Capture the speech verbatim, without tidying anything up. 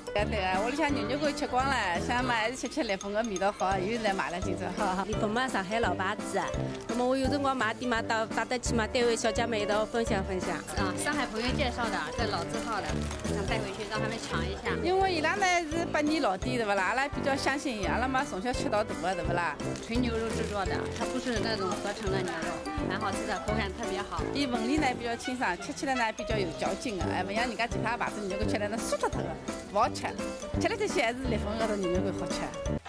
对对啊，屋里向牛肉干吃光了，想嘛还是吃吃烈风的味道好，又来买了今朝哈。 烈风嘛，上海老牌子啊，那么我有辰光买点嘛，到带得去嘛，单位小姐妹一道分享分享。 啊，上海朋友介绍的，这老字号的，想带回去让他们尝一下。 因为伊拉呢是百年老店，对不啦？阿拉比较相信伊，阿拉嘛从小吃到大的，对不啦？ 纯牛肉制作的，它不是那种合成的牛肉，蛮好吃的，口感特别好。 伊纹理呢比较清爽，吃起来呢比较有嚼劲的，哎，不像人家其他牌子牛肉干吃来那酥脱脱的，不好吃。吃来这些还是烈风高头牛肉干好吃。